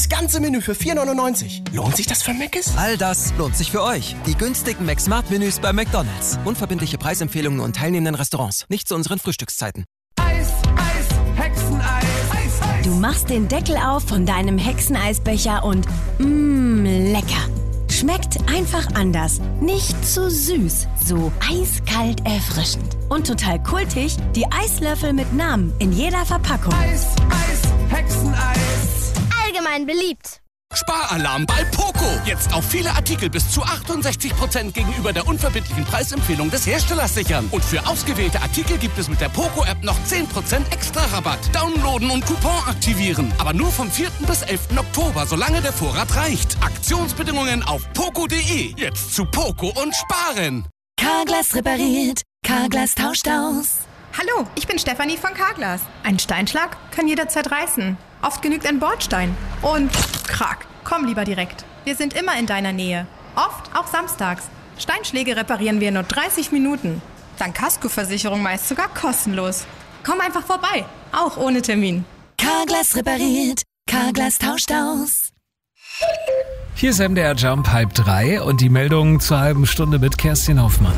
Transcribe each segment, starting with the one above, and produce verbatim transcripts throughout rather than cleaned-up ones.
Das ganze Menü für vier neunundneunzig. Lohnt sich das für Mc's? All das lohnt sich für euch. Die günstigen McSmart-Menüs bei McDonald's. Unverbindliche Preisempfehlungen und teilnehmenden Restaurants. Nicht zu unseren Frühstückszeiten. Eis, Eis, Hexeneis. Eis, Eis. Du machst den Deckel auf von deinem Hexeneisbecher und mmm, lecker. Schmeckt einfach anders. Nicht zu süß, so eiskalt erfrischend. Und total kultig, die Eislöffel mit Namen in jeder Verpackung. Eis, Eis, Hexeneis. Allgemein beliebt. Sparalarm bei Poco. Jetzt auf viele Artikel bis zu achtundsechzig Prozent gegenüber der unverbindlichen Preisempfehlung des Herstellers sichern. Und für ausgewählte Artikel gibt es mit der Poco-App noch zehn Prozent extra Rabatt. Downloaden und Coupon aktivieren. Aber nur vom vierten bis elften Oktober, solange der Vorrat reicht. Aktionsbedingungen auf poco punkt de. Jetzt zu Poco und sparen. Carglass repariert, Carglass tauscht aus. Hallo, ich bin Stefanie von Carglass. Ein Steinschlag kann jederzeit reißen. Oft genügt ein Bordstein. Und krack, komm lieber direkt. Wir sind immer in deiner Nähe. Oft auch samstags. Steinschläge reparieren wir in nur dreißig Minuten. Dank Kaskoversicherung meist sogar kostenlos. Komm einfach vorbei, auch ohne Termin. Carglass repariert, Carglass tauscht aus. Hier ist M D R Jump halb drei und die Meldung zur halben Stunde mit Kerstin Hoffmann.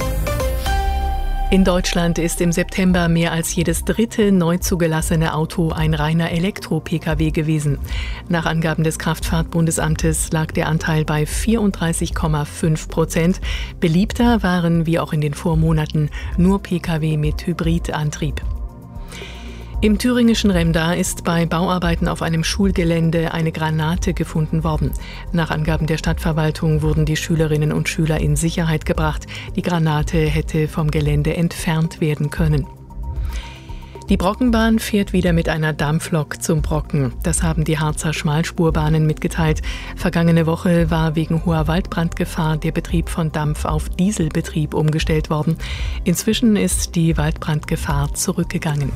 In Deutschland ist im September mehr als jedes dritte neu zugelassene Auto ein reiner Elektro-Pkw gewesen. Nach Angaben des Kraftfahrtbundesamtes lag der Anteil bei vierunddreißig Komma fünf Prozent. Beliebter waren, wie auch in den Vormonaten, nur Pkw mit Hybridantrieb. Im thüringischen Remda ist bei Bauarbeiten auf einem Schulgelände eine Granate gefunden worden. Nach Angaben der Stadtverwaltung wurden die Schülerinnen und Schüler in Sicherheit gebracht. Die Granate hätte vom Gelände entfernt werden können. Die Brockenbahn fährt wieder mit einer Dampflok zum Brocken. Das haben die Harzer Schmalspurbahnen mitgeteilt. Vergangene Woche war wegen hoher Waldbrandgefahr der Betrieb von Dampf auf Dieselbetrieb umgestellt worden. Inzwischen ist die Waldbrandgefahr zurückgegangen.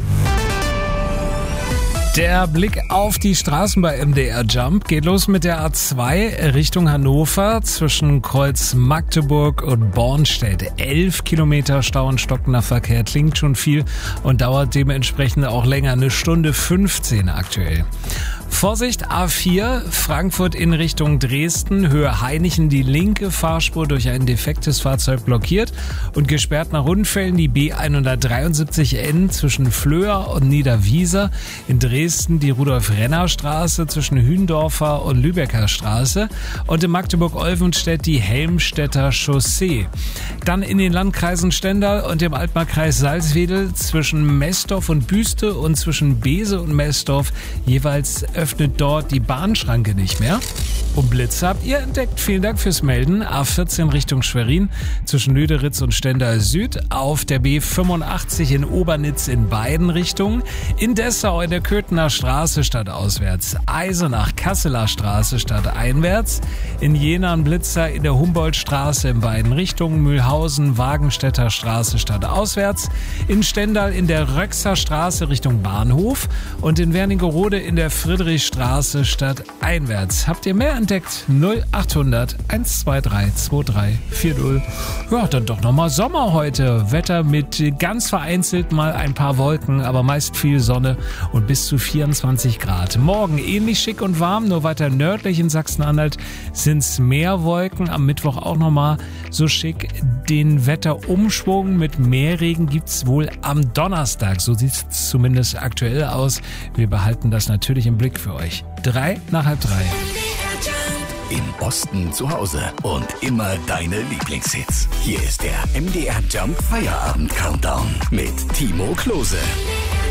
Der Blick auf die Straßen bei M D R Jump geht los mit der A zwei Richtung Hannover zwischen Kreuz Magdeburg und Bornstedt. Elf Kilometer Stau und stockender Verkehr klingt schon viel und dauert dementsprechend auch länger, eine Stunde fünfzehn aktuell. Vorsicht, A vier, Frankfurt in Richtung Dresden, Höhe Hainichen, die linke Fahrspur durch ein defektes Fahrzeug blockiert und gesperrt nach Unfällen die B hundertdreiundsiebzig N zwischen Flöa und Niederwieser, in Dresden die Rudolf-Renner-Straße zwischen Hündorfer und Lübecker Straße und in Magdeburg-Olvenstedt die Helmstedter Chaussee. Dann in den Landkreisen Stendal und dem Altmarkkreis Salzwedel zwischen Mesdorf und Büste und zwischen Bese und Mesdorf jeweils öffnet dort die Bahnschranke nicht mehr. Und Blitze habt ihr entdeckt. Vielen Dank fürs Melden. A vierzehn Richtung Schwerin zwischen Lüderitz und Stendal Süd. Auf der B fünfundachtzig in Obernitz in beiden Richtungen. In Dessau in der Köthener Straße stadtauswärts. Eisenach Kasseler Straße stadteinwärts. In Jena ein Blitzer in der Humboldtstraße in beiden Richtungen. Mühlhausen Wagenstädter Straße stadtauswärts. In Stendal in der Röxer Straße Richtung Bahnhof. Und in Wernigerode in der Friedrichstraße stadteinwärts. Habt ihr mehr entdeckt? null achthundert hundertzweiundzwanzig drei vier null. Ja, dann doch nochmal Sommer heute. Wetter mit ganz vereinzelt mal ein paar Wolken, aber meist viel Sonne und bis zu vierundzwanzig Grad. Morgen ähnlich schick und warm, nur weiter nördlich in Sachsen-Anhalt sind es mehr Wolken. Am Mittwoch auch nochmal so schick. Den Wetterumschwung mit mehr Regen gibt es wohl am Donnerstag. So sieht es zumindest aktuell aus. Wir behalten das natürlich im Blick für euch. Drei nach halb drei. Im Osten zu Hause und immer deine Lieblingshits. Hier ist der M D R Jump Feierabend Countdown mit Timo Klose.